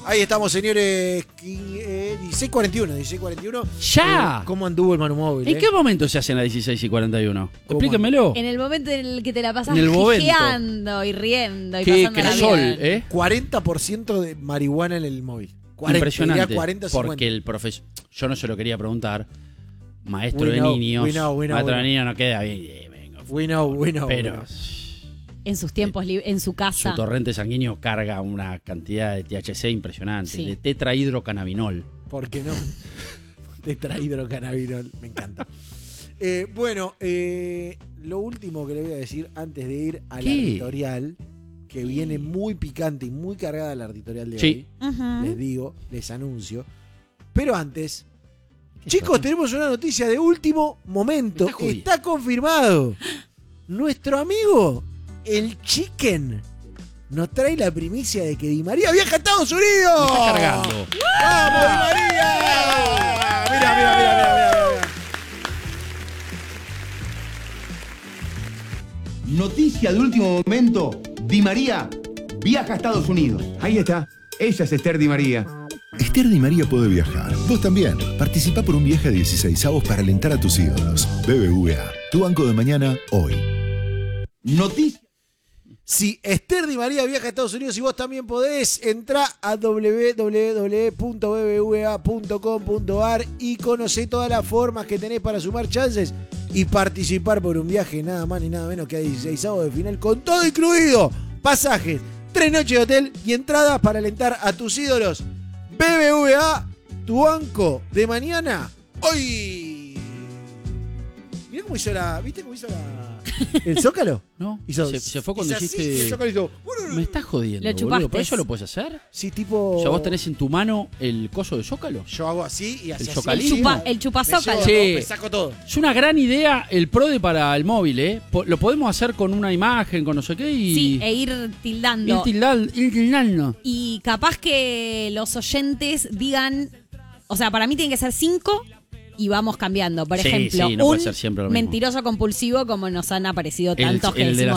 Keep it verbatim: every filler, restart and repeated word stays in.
Ahí estamos, señores. Eh, dieciséis cuarenta y uno. dieciséis cuarenta y uno. ¡Ya! Eh, ¿Cómo anduvo el Manu Móvil? ¿En eh? qué momento se hacen las dieciséis y cuarenta y uno? Explíquemelo. En el momento en el que te la pasás En el momento. jijeando y riendo y Qué pasándola cresol, bien. ¿eh? cuarenta por ciento de marihuana en el móvil. cuarenta, Impresionante. cuarenta, cincuenta. Porque el profesor... Yo no se lo quería preguntar. Maestro We de know, niños. we know, we know, maestro we de know. niños no queda bien. eh, vengo. We know, we know. Pero... we know. En sus tiempos libres, en su Su casa. torrente sanguíneo carga una cantidad de T H C impresionante, Sí. de tetrahidrocannabinol. ¿Por qué no? Tetrahidrocannabinol, me encanta. Eh, bueno, eh, lo último que le voy a decir antes de ir a la ¿Qué? editorial, que viene muy picante y muy cargada la editorial de Sí. hoy. Ujú. Les digo, les anuncio. Pero antes, ¿Qué chicos, pasó? tenemos una noticia de último momento. Me está jodiendo. Está confirmado. Nuestro amigo, el Chicken, nos trae la primicia de que Di María viaja a Estados Unidos. Me está cargando. ¡Vamos, Di María! Mira, mira, mira, mira, mira, mira. Noticia de último momento. Di María viaja a Estados Unidos. Ahí está. Ella es Esther Di María. Esther Di María puede viajar. Vos también. Participa por un viaje a dieciseisavos para alentar a tus ídolos. B B V A. Tu banco de mañana, hoy. Noticia. Si Esther Di María viaja a Estados Unidos y vos también podés, entrá a doble u doble u doble u punto b b v a punto com punto a r y conocé todas las formas que tenés para sumar chances y participar por un viaje nada más ni nada menos que a dieciseisavos de final con todo incluido. Pasajes, tres noches de hotel y entradas para alentar a tus ídolos. B B V A, tu banco de mañana, hoy. Mirá cómo hizo la... ¿Viste cómo hizo la... ¿El Zócalo? ¿No? Hizo- se, se fue cuando hizo así, dijiste... el Zócalo hizo... Me estás jodiendo, Lo boludo. chupaste. ¿Por eso lo puedes hacer? Sí, tipo... O sea, vos tenés en tu mano el coso de Zócalo. Yo hago así y así. El así. zocalismo. El chupa- el chupazócalo. Me, llevo todo, Sí. me saco todo. Es una gran idea el PRODE para el móvil, ¿eh? Po- Lo podemos hacer con una imagen, con no sé qué y... Sí, e ir tildando. ir tildal- ir tildando. Y capaz que los oyentes digan, o sea, para mí tienen que ser cinco y vamos cambiando. Por Sí, ejemplo, sí, no un puede ser siempre lo mismo. mentiroso compulsivo como nos han aparecido El- tantos que el de la decimos